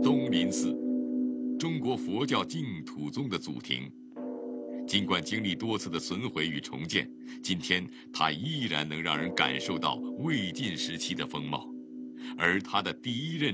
东林寺，中国佛教净土宗的祖庭。尽管经历多次的损毁与重建，今天它依然能让人感受到魏晋时期的风貌，而它的第一任